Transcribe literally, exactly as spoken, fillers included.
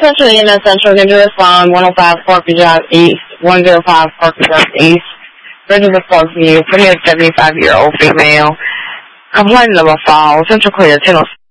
Central E M S Central, can you respond one oh five Parker Drive East, one oh five Parker Drive East. Bridget response to you, for me a seventy-five-year-old female. Complaint number five, Central Clear, ten oh